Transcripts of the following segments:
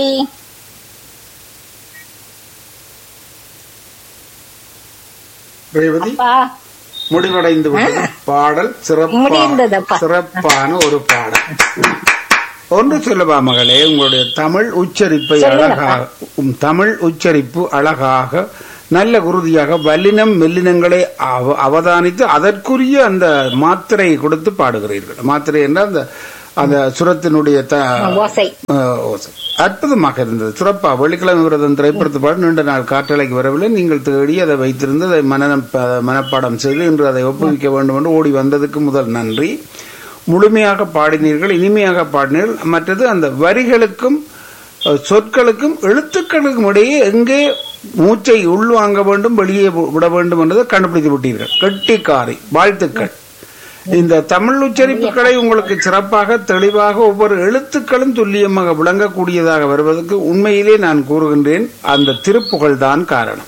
ரேவதி அப்பா முடிவடைந்து விட்டது. பாடல் முடிந்ததப்பா. சிறப்பான ஒரு பாடல். ஒன்று சொல்லவா மகளே, உங்களுடைய தமிழ் உச்சரிப்பை சொல்லுங்கப்பா. தமிழ் உச்சரிப்பு அழகாக நல்ல உறுதியாக வல்லினம் மெல்லினங்களை அவதானித்து அதற்குரிய அந்த மாத்திரை கொடுத்து பாடுகிறீர்கள். மாத்திரை என்றால் அந்த அந்த சுரத்தினுடைய ஓசை ஓசை அற்புதமாக இருந்தது. சிறப்பா வெள்ளிக்கிழமை விரதம் திரைப்படத்து பாடு நீண்ட நாள் காற்றலைக்கு வரவில்லை. நீங்கள் தேடி அதை வைத்திருந்து அதை மனப்பாடம் செய்து இன்று அதை ஒப்புவிக்க வேண்டும் என்று ஓடி வந்ததுக்கு முதல் நன்றி. முழுமையாக பாடினீர்கள், இனிமையாக பாடினீர்கள். மற்றது அந்த வரிகளுக்கும் சொற்களுக்கும் எழுத்துக்களுக்கும் இடையே எங்கே மூச்சை உள்வாங்க வேண்டும் வெளியே விட வேண்டும் என்றதை கண்டுபிடித்து விட்டீர்கள். கெட்டிக்காரி, வாழ்த்துக்கள். இந்த தமிழ் உச்சரிப்புகளை உங்களுக்கு சிறப்பாக தெளிவாக ஒவ்வொரு எழுத்துக்களும் துல்லியமாக விளங்கக்கூடியதாக வருவதற்கு உண்மையிலே நான் கூறுகின்றேன், அந்த திருப்புகழ் தான் காரணம்.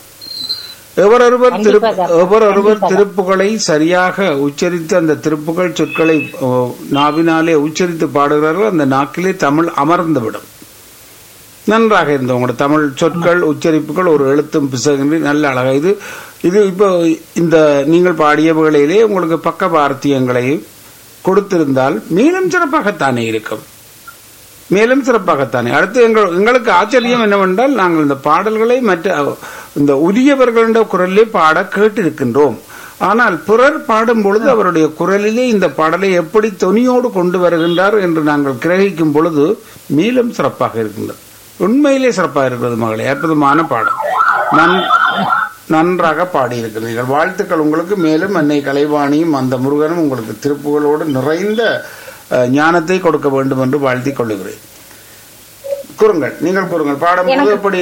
எவரொருவர் திருப்புகளை சரியாக உச்சரித்து அந்த திருப்புகழ் சொற்களை நாவினாலே உச்சரித்து பாடுகிறார்கள், அந்த நாக்கிலே தமிழ் அமர்ந்துவிடும். நன்றாக இருந்த உங்களோட தமிழ் சொற்கள் உச்சரிப்புகள் ஒரு எழுத்தும் பிசகின்றி நல்ல அழகா. இது இப்போ இந்த நீங்கள் பாடிய வேளையிலே உங்களுக்கு பக்க வார்த்தியங்களை கொடுத்திருந்தால் மேலும் சிறப்பாகத்தானே இருக்கும், மேலும் சிறப்பாகத்தானே. அடுத்து எங்களுக்கு ஆச்சரியம் என்னவென்றால், நாங்கள் இந்த பாடல்களை மற்ற இந்த உரியவர்களுடைய குரலிலே பாட கேட்டிருக்கின்றோம். ஆனால் பிறர் பாடும் பொழுது அவருடைய குரலிலே இந்த பாடலை எப்படி தொனியோடு கொண்டு வருகின்றார் என்று நாங்கள் கிரகிக்கும் பொழுது மேலும் சிறப்பாக இருக்கின்றது. உண்மையிலே சிறப்பாக இருக்கிறது மகளே, அற்புதமான பாடம். நன்றாக பாடியிருக்கிறீர்கள். வாழ்த்துக்கள் உங்களுக்கு. மேலும் அன்னை கலைவாணியும் அந்த முருகனும் உங்களுக்கு திருப்புகளோடு நிறைந்த ஞானத்தை கொடுக்க வேண்டும் என்று வாழ்த்திக் கொள்ளுகிறேன். கூறுங்கள், நீங்கள் கூறுங்கள். பாடும்போது எப்படி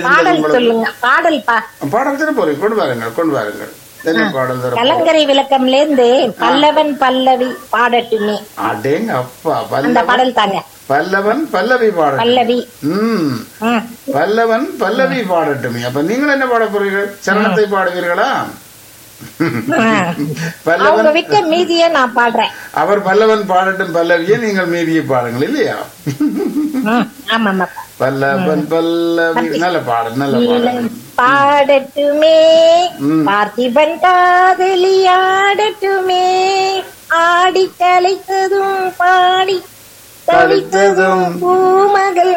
பாடல் திருப்பூரை கொண்டு வாருங்கள், கொண்டு வாருங்கள். என்ன பாடல்? கலங்கரை விளக்கம்ல இருந்து பல்லவன் பல்லவி பாடட்டுமே. அடேங்க அப்பா, அந்த பாடல் தாங்க. பல்லவன் பல்லவி பாடட்டும். பல்லவி பல்லவன் பல்லவி பாடட்டுமே. அப்ப நீங்கள் என்ன பாட போறீர்கள்? சரணத்தை பாடுவீர்களா? பல்லவன் விட்டு மீதியை நான் பாடுறேன். அவர் பல்லவன் பாடட்டும் பல்லவியை, நீங்கள் மீதியை பாடுங்கள் இல்லையா? பல்லவன் பல்லவி நல்ல பாடல், நல்ல பாடல். பாடட்டுமே பார்த்திபன் காதலி ஆடட்டுமே, ஆடி கலைத்ததும் பாடி கழித்ததும் பூமகள்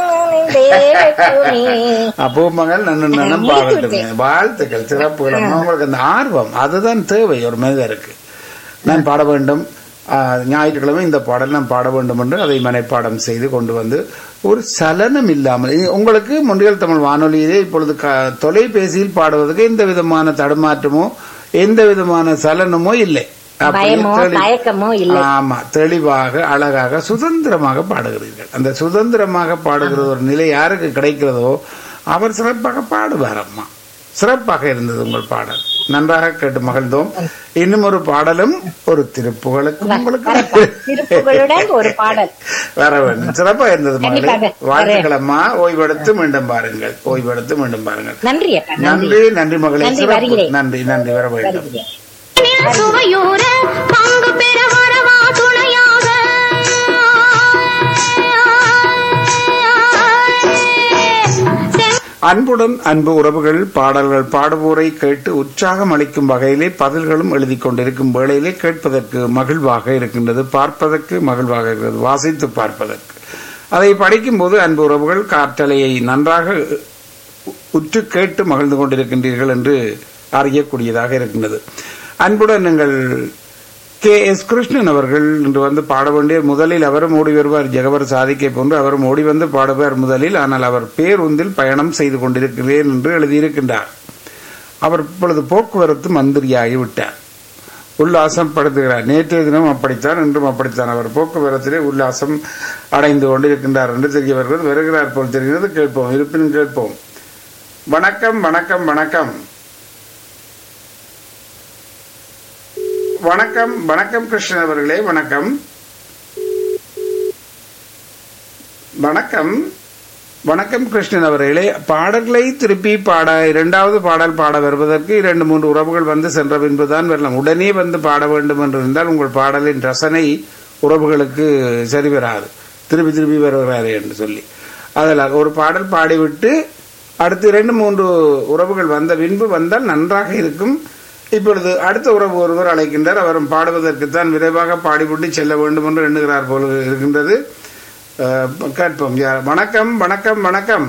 பூமகள் நன்னு பாடட்டுமே. வாழ்த்துக்கள், சிறப்புகள். உங்களுக்கு அந்த ஆர்வம் அதுதான் தேவை ஒரு மனிதருக்கு. நான் பாட வேண்டும், ஞாயிற்றுக்கிழமை இந்த பாடல் நான் பாட வேண்டும் என்று அதை மனைப்பாடம் செய்து கொண்டு வந்து ஒரு சலனம் இல்லாமல் உங்களுக்கு முன்றியல் தமிழ் வானொலியிலே இப்பொழுது தொலைபேசியில் பாடுவதற்கு எந்த விதமான தடுமாற்றமோ எந்த விதமான சலனமோ இல்லை. ஆமா, தெளிவாக அழகாக சுதந்திரமாக பாடுகிறீர்கள். அந்த சுதந்திரமாக பாடுகிற ஒரு நிலை யாருக்கு கிடைக்கிறதோ அவர் சிறப்பாக பாடுவார். அம்மா, சிறப்பாக இருந்தது உங்கள் பாடல். நன்றாக கேட்டு மகிழ்ந்தோம். இன்னும் ஒரு பாடலும் ஒரு திருப்புகளுக்கும் உங்களுக்கு ஒரு பாடல் வர வேண்டும். சிறப்பாக இருந்தது மகளே, வாழ்த்துக்கள் அம்மா. ஓய்வெடுத்து மீண்டும் பாருங்கள், ஓய்வெடுத்து மீண்டும் பாருங்கள். நன்றி நன்றி, நன்றி மகளே, நன்றி நன்றி. வர வேண்டும். சுவையூர பங்கு பெற வரவா துணையாக, அன்புடன் அன்பு உறவுகள், பாடல்கள் பாடுவோரை கேட்டு உற்சாகம் அளிக்கும் வகையிலே பதில்களும் எழுதி கொண்டிருக்கும் வேளையிலே கேட்பதற்கு மகிழ்வாக இருக்கின்றது, பார்ப்பதற்கு மகிழ்வாக இருக்கிறது, வாசித்து பார்ப்பதற்கு. அதை படிக்கும் போது அன்பு உறவுகள் காற்றலையை நன்றாக உற்று கேட்டு மகிழ்ந்து கொண்டிருக்கின்றீர்கள் என்று அறியக்கூடியதாக இருக்கின்றது. அன்புடன் எங்கள் KS கிருஷ்ணன் அவர்கள் இன்று வந்து பாட வேண்டிய முதலில் அவரும் ஓடி வருவார். ஜெகவர் சாதிக்கை போன்று அவரும் ஓடி வந்து பாடுவார் முதலில். ஆனால் அவர் பேருந்தில் பயணம் செய்து கொண்டிருக்கிறேன் என்று எழுதியிருக்கின்றார். அவர் இப்பொழுது போக்குவரத்து மந்திரியாகி விட்டார், உல்லாசம் படுத்துகிறார். நேற்றைய தினம் அப்படித்தான், இன்றும் அப்படித்தான். அவர் போக்குவரத்திலே உல்லாசம் அடைந்து கொண்டிருக்கின்றார் என்று தெரிய வருகிறது. வருகிறார் போல் தெரிகிறது. கேட்போம், இருப்பினும் கேட்போம். வணக்கம் வணக்கம் வணக்கம் வணக்கம் வணக்கம் கிருஷ்ணன் அவர்களே, வணக்கம் வணக்கம் வணக்கம் கிருஷ்ணன் அவர்களே. பாடல்களை திருப்பி பாட இரண்டாவது பாடல் பாட வருவதற்கு 2-3 உறவுகள் வந்து சென்ற பின்புதான் வரலாம். உடனே வந்து பாட வேண்டும் என்று இருந்தால் உங்கள் பாடலின் ரசனை உறவுகளுக்கு சரி வராது. திருப்பி திருப்பி வருகிறாரே என்று சொல்லி அதனால் ஒரு பாடல் பாடிவிட்டு அடுத்து 2-3 உறவுகள் வந்த பின்பு வந்தால் நன்றாக இருக்கும். இப்பொழுது அடுத்த உறவு ஒருவர் அழைக்கின்றார். அவரும் பாடுவதற்குத்தான் விரைவாக பாடிவிட்டு செல்ல வேண்டும் என்று எண்ணுகிறார் போல இருக்கின்றது. கேட்போம். வணக்கம் வணக்கம் வணக்கம்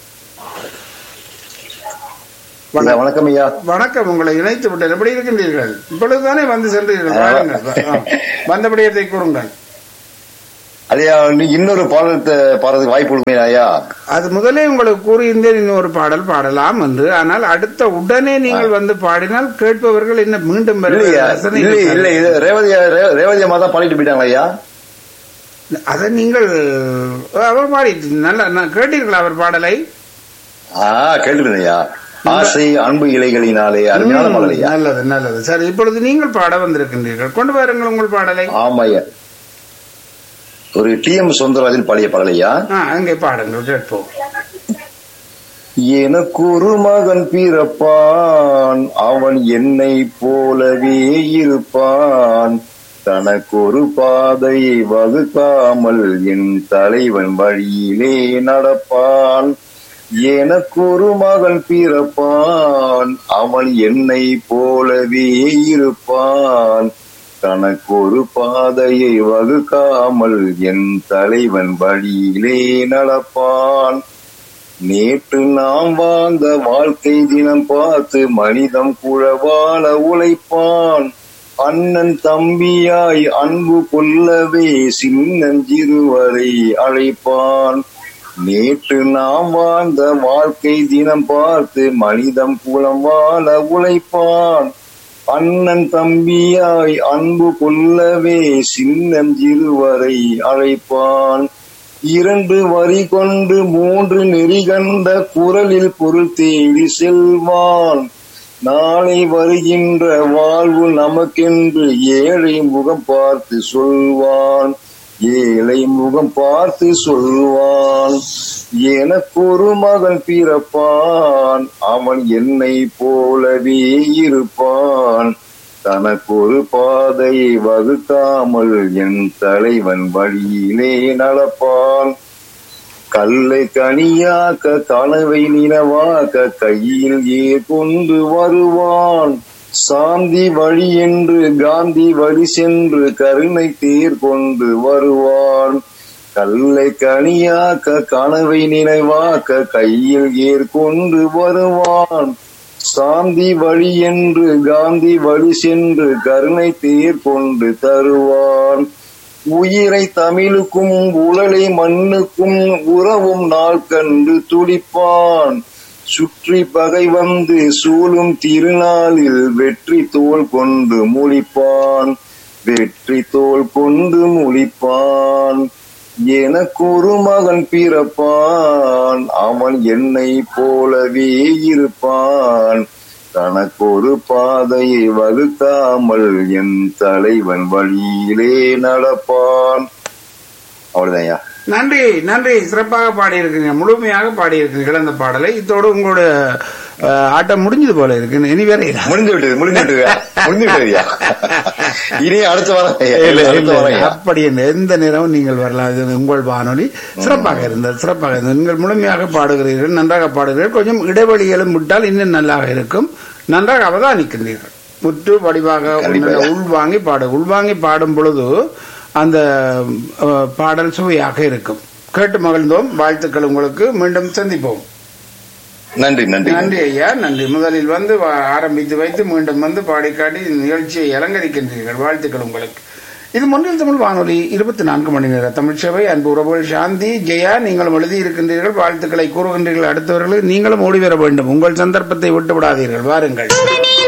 வணக்கம் ஐயா. வணக்கம். உங்களை இணைத்து விட்டேன். எப்படி இருக்கின்றீர்கள்? இப்பொழுதுதானே வந்து சென்றீர்கள். வந்தபடியத்தை கூறுங்கள். அதையா இன்னொரு பாடத்தை பாடுறதுக்கு வாய்ப்பு கொடுப்பீங்க ஐயா? அது முதலே உங்களுக்கு கூறியிருந்தேன் இன்னொரு பாடல் பாடலாம் என்று. ஆனால் அடுத்த உடனே நீங்கள் வந்து பாடினால் கேட்பவர்கள் என்ன மீண்டும் இல்ல இது ரேவதி அம்மா தான் பாடிட்டு போயிட்டாங்க ஐயா. அதை நீங்கள் அவர் பாடிட்டு நல்லா கேட்டீர்களா அவர் பாடலை? கேட்டுருந்தேன் ஐயா. ஆசை அன்பு இலைகளினாலே அருமையான பாடல் ஐயா. நல்லது நல்லது. சரி, இப்பொழுது நீங்கள் பாட வந்திருக்கின்றீர்கள். கொண்டு வாருங்கள் உங்கள் பாடலை. ஆமா ஐயா. ஒரு டி.எம். சௌந்தரராஜன் பாடிய பாடல் ஐயா. அங்கே பாடுங்கள், கேட்போம். எனக்கு ஒரு மகன் பிறப்பான், அவன் என்னை போலவே இருப்பான், தனக்கு ஒரு பாதையை வகுக்காமல் என் தலைவன் வழியிலே நடப்பான். எனக்கு ஒரு மகன் பிறப்பான், அவன் என்னை போலவே இருப்பான், தனக்கு ஒரு பாதையை வகுக்காமல் என் தலைவன் வழியிலே நடப்பான். நேற்று நாம் வாழ்ந்த வாழ்க்கை தினம் பார்த்து மனிதம் குழவான உழைப்பான். அண்ணன் தம்பியாய் அன்பு கொள்ளவே சின்னஞ்சிறுவரை அழைப்பான். நேற்று நாம் வாழ்ந்த வாழ்க்கை தினம் பார்த்து மனிதம் குலம் வாழ உழைப்பான். அண்ணன் தம்பியாய் அன்பு கொள்ளவே சின்னஞ்சிறுவரை அழைப்பான். 2 வரி கொண்டு 3 நெறி கண்ட குரலில் பொருள் தேடி செல்வான். நாளை வருகின்ற வாழ்வு நமக்கென்று ஏழை முகம் பார்த்து சொல்வான். ஏழை முகம் பார்த்து சொல்வான். எனக்கு ஒரு மகன் பிறப்பான், அவன் என்னை போலவே இருப்பான், தனக்கு ஒரு பாதையை வகுக்காமல் என் தலைவன் வழியிலே நடப்பான். கல்லை கனியாக்க கனவை நிலவாக்க கையில் கொண்டு வருவான். சாந்தி வழி என்று காந்தி வழி சென்று கருணை தேர் கொண்டு வருவான். கல்லை கனியாக்க கனவை நினைவாக்க கையில் கொண்டு வருவான். சாந்தி வழி என்று காந்தி வழி சென்று கருணை தேர் கொண்டு தருவான். உயிரை தமிழுக்கும் உடலை மண்ணுக்கும் உறவும் நாள் கண்டு துடிப்பான். சுற்றி பகை வந்து சூழும் திருநாளில் வெற்றி தோள் கொண்டு முழிப்பான். வெற்றி தோள் கொண்டு முழிப்பான். எனக்கு ஒரு மகன் பிறப்பான், அவன் என்னை போலவே இருப்பான், தனக்கு ஒரு பாதையை வகுக்காமல் என் தலைவன் வழியிலே நடப்பான். அவ்வளவுதான். நன்றி நன்றி. சிறப்பாக பாடியிருக்கீங்க, முழுமையாக பாடியிருக்கீர்கள் அந்த பாடலை. இத்தோடு உங்களோட ஆட்டம் முடிஞ்சது போல இருக்கு. இனி வேற முடிஞ்சு விட்டது. இனி அடுத்த வாரம் அப்படி எந்த நேரமும் நீங்கள் வரலாம். இது உங்கள் வானொலி. சிறப்பாக இருந்தது. நீங்கள் முழுமையாக பாடுகிறீர்கள், நன்றாக பாடுகிறீர்கள். கொஞ்சம் இடைவெளிகளும் விட்டால் இன்னும் நல்லாக இருக்கும். நன்றாக அவதானிக்கின்றீர்கள். முற்று வடிவாக உள்வாங்கி பாடும் பொழுது அந்த பாடல் சுவையாக இருக்கும். கேட்டு மகிழ்ந்தோம். வாழ்த்துக்கள் உங்களுக்கு. மீண்டும் சந்திப்போம். நன்றி நன்றி நன்றி ஐயா, நன்றி. முதலில் வந்து ஆரம்பித்து வைத்து மீண்டும் வந்து பாடிக்காட்டி நிகழ்ச்சியை அலங்கரிக்கின்றீர்கள். வாழ்த்துக்கள் உங்களுக்கு. இது மொன்றில் தமிழ் வானொலி 24 மணி நேர தமிழ் சேவை. அன்பு உறவுகள் சாந்தி, ஜெயா, நீங்களும் எழுதி இருக்கின்றீர்கள். வாழ்த்துக்களை கூறுகின்றீர்கள். அடுத்தவர்களுக்கு நீங்களும் ஓடி வர வேண்டும். உங்கள் சந்தர்ப்பத்தை விட்டு விடாதீர்கள். வாருங்கள்.